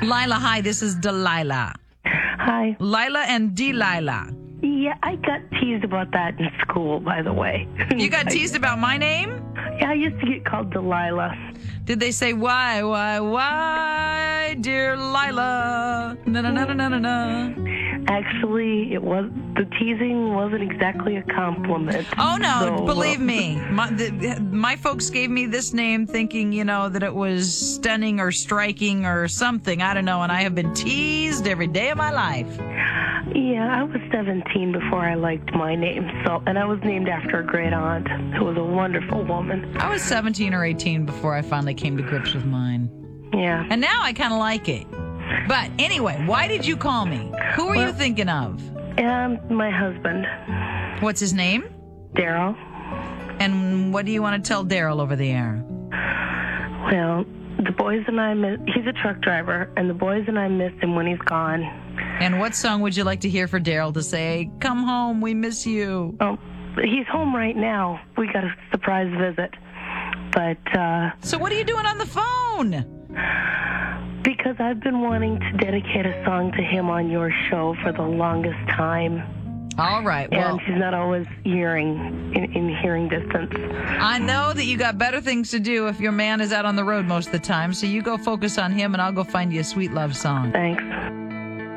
Lila, hi, this is Delilah. Hi. Lila and Delilah. Yeah, I got teased about that in school, by the way. You got teased about my name? Yeah, I used to get called Delilah. Did they say, why, dear Lila? Na-na-na-na-na-na. Actually, the teasing wasn't exactly a compliment. Oh, no, So, believe me. My folks gave me this name thinking, that it was stunning or striking or something. I don't know, and I have been teased every day of my life. Yeah, I was 17 before I liked my name, and I was named after a great aunt who was a wonderful woman. I was 17 or 18 before I finally came to grips with mine. Yeah. And now I kind of like it. But anyway, why did you call me? Who are you thinking of? My husband, What's his name? Daryl. And what do you want to tell Daryl over the air? Well, the boys and I he's a truck driver, and the boys and I miss him when he's gone. And what song would you like to hear for Daryl to say, come home, we miss you? Oh, he's home right now. We got a surprise visit. But, So what are you doing on the phone? because I've been wanting to dedicate a song to him on your show for the longest time. All right, well, And he's not always in hearing distance. I know that you got better things to do if your man is out on the road most of the time, so you go focus on him and I'll go find you a sweet love song. Thanks.